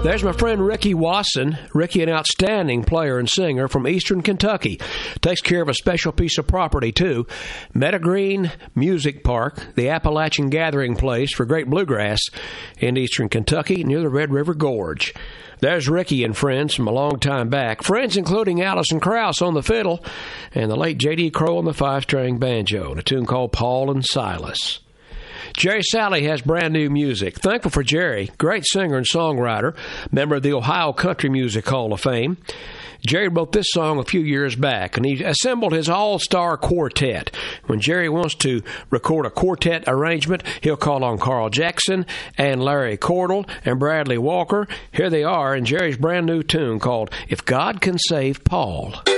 There's my friend Ricky Wasson. Ricky, an outstanding player and singer from Eastern Kentucky. Takes care of a special piece of property, too. Meadow Green Music Park, the Appalachian gathering place for great bluegrass in Eastern Kentucky near the Red River Gorge. There's Ricky and friends from a long time back. Friends including Allison Krauss on the fiddle and the late J.D. Crowe on the five-string banjo, and a tune called Paul and Silas. Jerry Salley has brand new music. Thankful for Jerry, great singer and songwriter, member of the Ohio Country Music Hall of Fame. Jerry wrote this song a few years back, and he assembled his all-star quartet. When Jerry wants to record a quartet arrangement, he'll call on Carl Jackson and Larry Cordell and Bradley Walker. Here they are in Jerry's brand new tune called If God Can Save Paul.